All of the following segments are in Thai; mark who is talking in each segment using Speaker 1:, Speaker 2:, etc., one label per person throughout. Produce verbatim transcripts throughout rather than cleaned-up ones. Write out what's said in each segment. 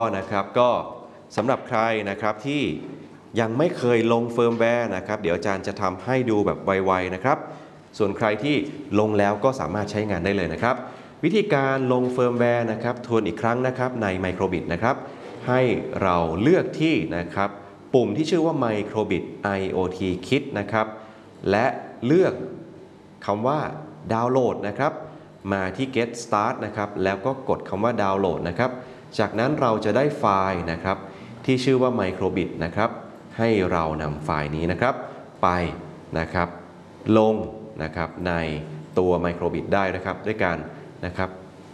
Speaker 1: นะครับก็สำหรับใครนะครับที่ยังไม่เคยลงเฟิร์มแวร์นะครับเดี๋ยวอาจารย์จะทำให้ดูแบบไวๆนะครับส่วนใครที่ลงแล้วก็สามารถใช้งานได้เลยนะครับวิธีการลงเฟิร์มแวร์นะครับทวนอีกครั้งนะครับใน Microbit นะครับให้เราเลือกที่นะครับปุ่มที่ชื่อว่า Microbit ไอ โอ ที Kit นะครับและเลือกคำว่าดาวน์โหลดนะครับมาที่ Get Start นะครับแล้วก็กดคำว่าดาวน์โหลดนะครับจากนั้นเราจะได้ไฟล์นะครับที่ชื่อว่า Microbit นะครับให้เรานำไฟล์นี้นะครับไปนะครับลงนะครับในตัว Microbit ได้นะครับด้วยการนะครับ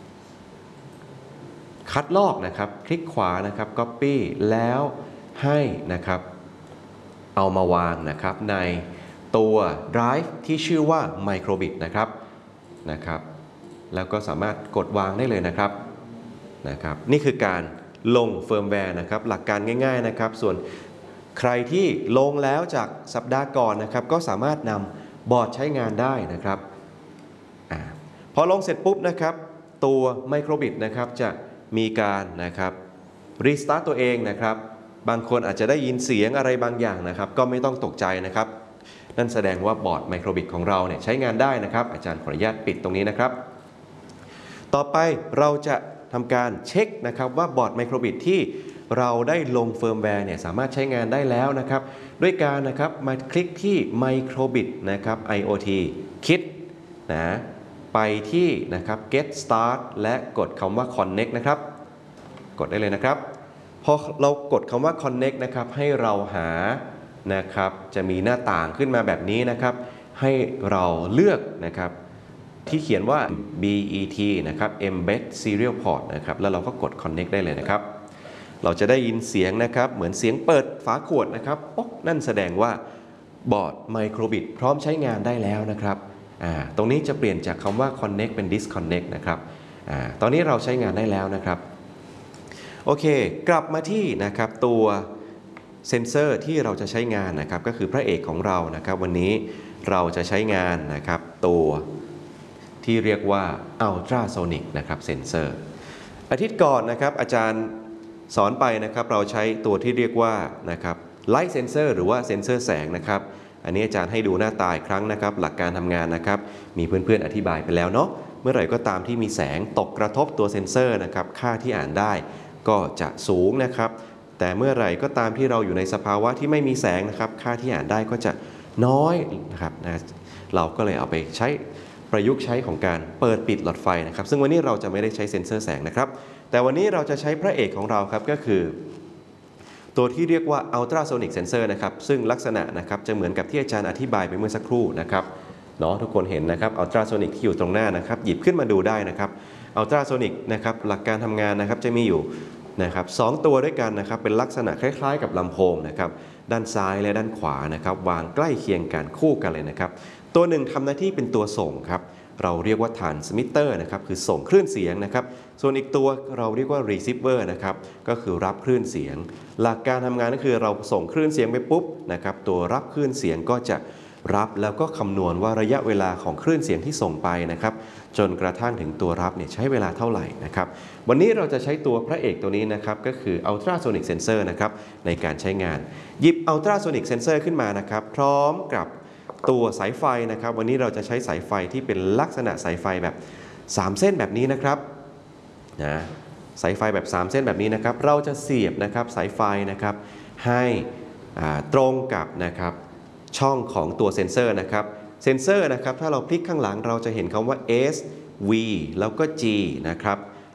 Speaker 1: คัดลอกนะครับคลิกขวานะครับ Copy แล้วให้นะครับเอามาวางนะครับในตัว Drive ที่ชื่อว่า Microbit นะครับนะครับแล้วก็สามารถกดวางได้เลยนะครับนะครับนี่คือการลงเฟิร์มแวร์นะครับหลักการง่ายๆนะครับส่วนใครที่ลงแล้วจากสัปดาห์ก่อนนะครับก็สามารถนำบอร์ดใช้งานได้นะครับอ่าพอลงเสร็จปุ๊บนะครับตัว Microbit นะครับจะมีการนะครับรีสตาร์ตตัวเองนะครับบางคนอาจจะได้ยินเสียงอะไรบางอย่างนะครับก็ไม่ต้องตกใจนะครับนั่นแสดงว่าบอร์ด Microbit ของเราเนี่ยใช้งานได้นะครับอาจารย์ขออนุญาตปิดตรงนี้นะครับต่อไปเราจะทำการเช็คนะครับว่าบอร์ด Microbit ที่เราได้ลงเฟิร์มแวร์เนี่ยสามารถใช้งานได้แล้วนะครับด้วยการนะครับมาคลิกที่ Microbit นะครับ ไอ โอ ที Kit นะไปที่นะครับ Get Start และกดคำว่า Connect นะครับกดได้เลยนะครับพอเรากดคำว่า Connect นะครับให้เราหานะครับจะมีหน้าต่างขึ้นมาแบบนี้นะครับให้เราเลือกนะครับที่เขียนว่า บี อี ที นะครับ Embed Serial Port นะครับแล้วเราก็กด Connect ได้เลยนะครับเราจะได้ยินเสียงนะครับเหมือนเสียงเปิดฝาขวดนะครับป๊อกนั่นแสดงว่าบอร์ด Microbit พร้อมใช้งานได้แล้วนะครับอ่าตรงนี้จะเปลี่ยนจากคำว่า Connect เป็น Disconnect นะครับอ่าตอนนี้เราใช้งานได้แล้วนะครับโอเคกลับมาที่นะครับตัวเซนเซอร์ที่เราจะใช้งานนะครับก็คือพระเอกของเรานะครับวันนี้เราจะใช้งานนะครับตัวที่เรียกว่า Ultrasonic นะครับเซนเซอร์อาทิตย์ก่อนนะครับอาจารย์สอนไปนะครับเราใช้ตัวที่เรียกว่านะครับ Light Sensor หรือว่าเซนเซอร์แสงนะครับอันนี้อาจารย์ให้ดูหน้าตาอีกครั้งนะครับหลักการทำงานนะครับมีเพื่อนๆอธิบายไปแล้วเนาะเมื่อไหร่ก็ตามที่มีแสงตกกระทบตัวเซนเซอร์นะครับค่าที่อ่านได้ก็จะสูงนะครับแต่เมื่อไหร่ก็ตามที่เราอยู่ในสภาวะที่ไม่มีแสงนะครับค่าที่อ่านได้ก็จะน้อยนะครับนะเราก็เลยเอาไปใช้ประยุกต์ใช้ของการเปิดปิดหลอดไฟนะครับซึ่งวันนี้เราจะไม่ได้ใช้เซ็นเซอร์แสงนะครับแต่วันนี้เราจะใช้พระเอกของเราครับก็คือตัวที่เรียกว่า Ultrasonic Sensor นะครับซึ่งลักษณะนะครับจะเหมือนกับที่อาจารย์อธิบายไปเมื่อสักครู่นะครับเนาะทุกคนเห็นนะครับ Ultrasonic ที่อยู่ตรงหน้านะครับหยิบขึ้นมาดูได้นะครับ Ultrasonic นะครับหลักการทำงานนะครับจะมีอยู่นะครับสองตัวด้วยกันนะครับเป็นลักษณะคล้ายๆกับลำโพงนะครับด้านซ้ายและด้านขวานะครับวางใกล้เคียงกันคู่กันเลยนะครับตัวหนึ่งทำหน้าที่เป็นตัวส่งครับเราเรียกว่า transmitter นะครับคือส่งคลื่นเสียงนะครับส่วนอีกตัวเราเรียกว่า receiver นะครับก็คือรับคลื่นเสียงหลักการทำงานก็คือเราส่งคลื่นเสียงไปปุ๊บนะครับตัวรับคลื่นเสียงก็จะรับแล้วก็คำนวณว่าระยะเวลาของคลื่นเสียงที่ส่งไปนะครับจนกระทั่งถึงตัวรับเนี่ยใช้เวลาเท่าไหร่นะครับวันนี้เราจะใช้ตัวพระเอกตัวนี้นะครับก็คือ ultrasonic sensor นะครับในการใช้งานหยิบ ultrasonic sensor ขึ้นมานะครับพร้อมกับตัวสายไฟนะครับวันนี้เราจะใช้สายไฟที่เป็นลักษณะสายไฟแบบสามเส้นแบบนี้นะครับนะสายไฟแบบสามเส้นแบบนี้นะครับเราจะเสียบนะครับสายไฟนะครับให้ตรงกับนะครับช่องของตัวเซ็นเซอร์นะครับเซ็นเซอร์นะครับถ้าเราพลิกข้างหลังเราจะเห็นคำว่า S V แล้วก็ G นะครับ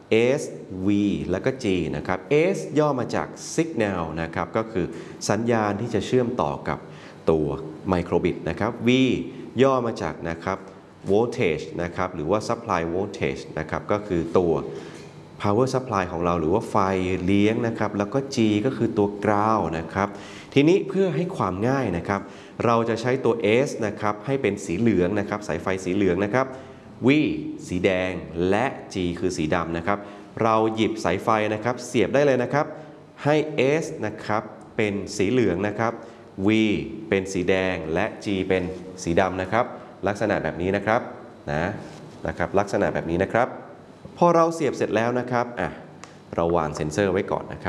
Speaker 1: S V แล้วก็ G นะครับ S ย่อมาจาก Signal นะครับก็คือสัญญาณที่จะเชื่อมต่อกับตัว Microbit นะครับ V ย่อมาจากนะครับ Voltage นะครับหรือว่า Supply Voltage นะครับก็คือตัว Power Supply ของเราหรือว่าไฟเลี้ยงนะครับแล้วก็ G ก็คือตัว Ground นะครับทีนี้เพื่อให้ความง่ายนะครับเราจะใช้ตัว S นะครับให้เป็นสีเหลืองนะครับสายไฟสีเหลืองนะครับ V สีแดงและ G คือสีดำนะครับเราหยิบสายไฟนะครับเสียบได้เลยนะครับให้ S นะครับเป็นสีเหลืองนะครับ V เป็นสีแดงและ G เป็นสีดำนะครับลักษณะแบบนี้นะครับนะนะครับลักษณะแบบนี้นะครับพอเราเสียบเสร็จแล้วนะครับอ่ะเราวางเซ็นเซอร์ไว้ก่อนนะครับ